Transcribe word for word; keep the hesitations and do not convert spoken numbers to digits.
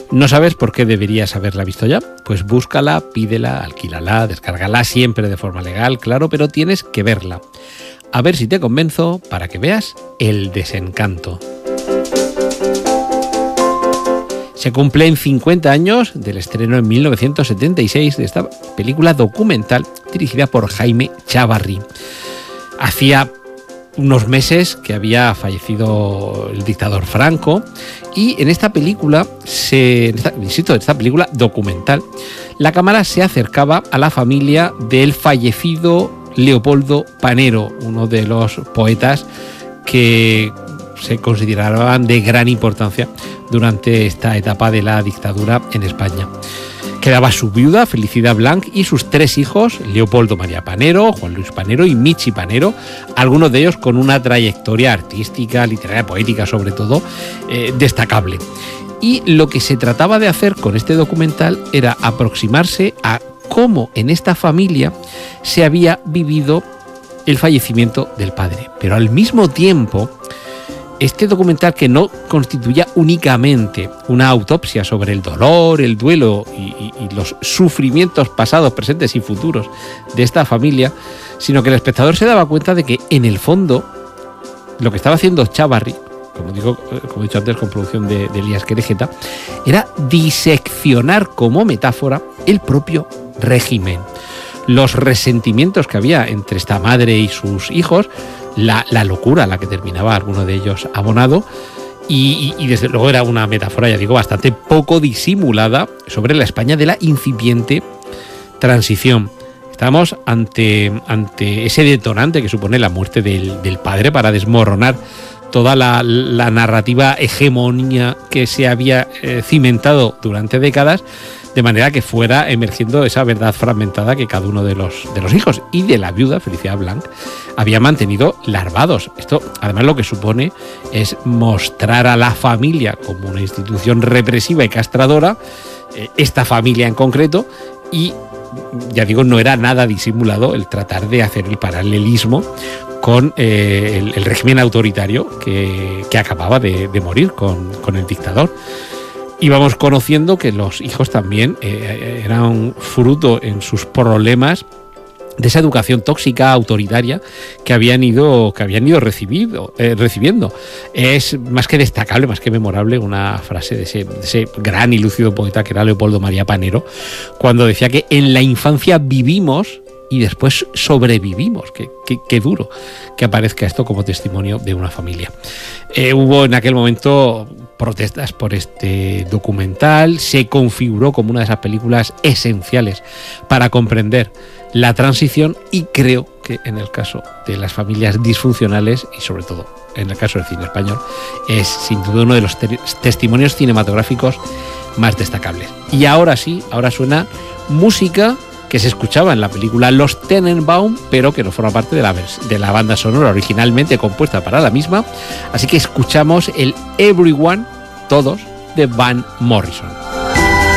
¿No sabes por qué deberías haberla visto ya? Pues búscala, pídela, alquílala, descárgala, siempre de forma legal, claro, pero tienes que verla. A ver si te convenzo para que veas El desencanto. Se cumplen cincuenta años del estreno en mil novecientos setenta y seis de esta película documental dirigida por Jaime Chávarri. Hacía unos meses que había fallecido el dictador Franco y en esta película, se, en esta, insisto, en esta película documental, la cámara se acercaba a la familia del fallecido Leopoldo Panero, uno de los poetas que se consideraban de gran importancia durante esta etapa de la dictadura en España. Quedaba su viuda, Felicidad Blanch, y sus tres hijos, Leopoldo María Panero, Juan Luis Panero y Michi Panero, algunos de ellos con una trayectoria artística, literaria, poética sobre todo, eh, destacable. Y lo que se trataba de hacer con este documental era aproximarse a cómo en esta familia se había vivido el fallecimiento del padre. Pero al mismo tiempo, este documental, que no constituía únicamente una autopsia sobre el dolor, el duelo y, y, y los sufrimientos pasados, presentes y futuros de esta familia, sino que el espectador se daba cuenta de que en el fondo lo que estaba haciendo Chávarri, como digo, como he dicho antes, con producción de, de Elías Querejeta, era diseccionar como metáfora el propio régimen, los resentimientos que había entre esta madre y sus hijos, la, la locura a la que terminaba alguno de ellos abonado, y, y, y desde luego era una metáfora, ya digo, bastante poco disimulada sobre la España de la incipiente transición. Estamos ante, ante ese detonante que supone la muerte del, del padre para desmoronar toda la, la narrativa hegemonía que se había eh, cimentado durante décadas, de manera que fuera emergiendo esa verdad fragmentada que cada uno de los, de los hijos y de la viuda, Felicidad Blanch, había mantenido larvados. Esto, además, lo que supone es mostrar a la familia como una institución represiva y castradora, eh, esta familia en concreto, y ya digo, no era nada disimulado el tratar de hacer el paralelismo con eh, el, el régimen autoritario que, que acababa de, de morir con, con el dictador. Íbamos conociendo que los hijos también eh, eran fruto en sus problemas de esa educación tóxica, autoritaria, que habían ido, que habían ido recibido, eh, recibiendo. Es más que destacable, más que memorable, una frase de ese, de ese gran y lúcido poeta que era Leopoldo María Panero, cuando decía que en la infancia vivimos y después sobrevivimos. Qué, qué, qué duro que aparezca esto como testimonio de una familia. Eh, hubo en aquel momento protestas por este documental, se configuró como una de esas películas esenciales para comprender la transición, y creo que en el caso de las familias disfuncionales, y sobre todo en el caso del cine español, es sin duda uno de los te- testimonios cinematográficos más destacables. Y ahora sí, ahora suena música que se escuchaba en la película Los Tenenbaum, pero que no forma parte de la, de la banda sonora originalmente compuesta para la misma. Así que escuchamos el Everyone, Todos, de Van Morrison.